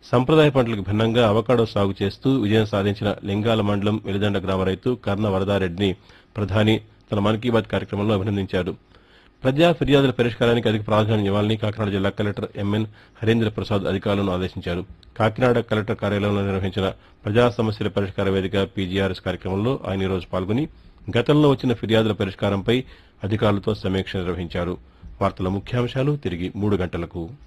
సంప్రదాయ పంటలకు భిన్నంగా అవకాడో సాగు చేస్తూ విజయం సాధించిన లింగాల మండలం వెలిదండ గ్రామ రైతు కర్ణ వరదారెడ్డిని ప్రధాని తన మన్ కీ బాత్ కార్యక్రమంలో అభినందించారు. ప్రజా ఫిర్యాదుల పరిష్కారానికి అధిక ప్రాధాన్యం ఇవ్వాలని కాకినాడ జిల్లా కలెక్టర్ ఎంఎన్ హరేంద్ర ప్రసాద్ అధికారులను ఆదేశించారు. కాకినాడ కలెక్టర్ కార్యాలయంలో నిర్వహించిన ప్రజా సమస్యల పరిష్కార వేదిక పీజీఆర్ఎస్ కార్యక్రమంలో ఆయన ఈ రోజు పాల్గొని గతంలో వచ్చిన ఫిర్యాదుల పరిష్కారంపై అధికారులతో సమీక్ష నిర్వహించారు. వార్తల ముఖ్యాంశాలు తిరిగి 3 గంటలకు.